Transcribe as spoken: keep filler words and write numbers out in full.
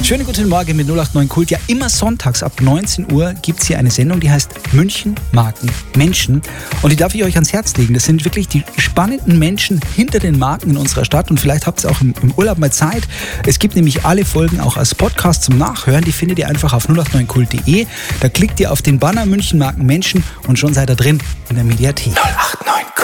Schönen guten Morgen mit null acht neun Kult. Ja, immer sonntags ab neunzehn Uhr gibt es hier eine Sendung, die heißt München, Marken, Menschen. Und die darf ich euch ans Herz legen. Das sind wirklich die spannenden Menschen hinter den Marken in unserer Stadt. Und vielleicht habt ihr auch im, im Urlaub mal Zeit. Es gibt nämlich alle Folgen auch als Podcast zum Nachhören. Die findet ihr einfach auf null acht neun kult punkt de. Da klickt ihr auf den Banner München, Marken, Menschen und schon seid ihr drin in der Mediathek. null acht neun